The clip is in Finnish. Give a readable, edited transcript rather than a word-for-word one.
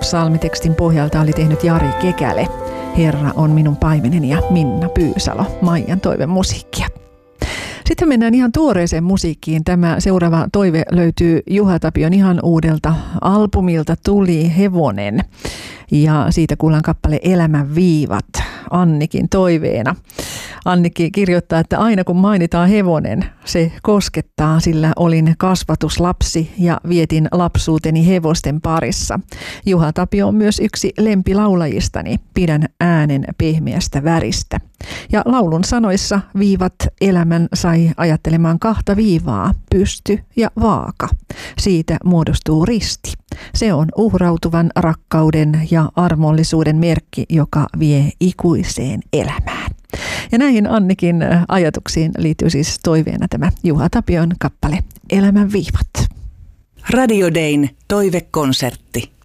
psalmitekstin pohjalta oli tehnyt Jari Kekälä. Herra on minun paimeneni ja Minna Pyysalo, Maijan toivemusiikkia. Sitten mennään ihan tuoreeseen musiikkiin. Tämä seuraava toive löytyy Juha Tapion ihan uudelta albumilta Tuli hevonen. Ja siitä kuullaan kappale Elämän viivat Annikin toiveena. Annikki kirjoittaa, että aina kun mainitaan hevonen, se koskettaa, sillä olin kasvatuslapsi ja vietin lapsuuteni hevosten parissa. Juha Tapio on myös yksi lempilaulajistani. Pidän äänen pehmeästä väristä. Ja laulun sanoissa viivat elämän sai ajattelemaan kahta viivaa, pysty ja vaaka. Siitä muodostuu risti. Se on uhrautuvan rakkauden ja armollisuuden merkki, joka vie ikuiseen elämään. Ja näihin Annikin ajatuksiin liittyy siis toiveena tämä Juha Tapion kappale Elämän viivat. Radio Dayn toivekonsertti.